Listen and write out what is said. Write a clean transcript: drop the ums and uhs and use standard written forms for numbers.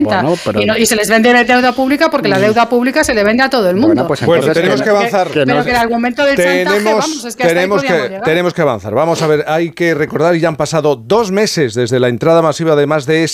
Bueno, pero... y se les vende deuda pública porque la deuda pública se le vende a todo el mundo. Bueno, tenemos que avanzar. Pero que el argumento del chantaje, vamos, es que hasta ahí podíamos llegar. Tenemos que avanzar. Vamos a ver, hay que recordar, ya han pasado 2 meses desde la entrada masiva de más de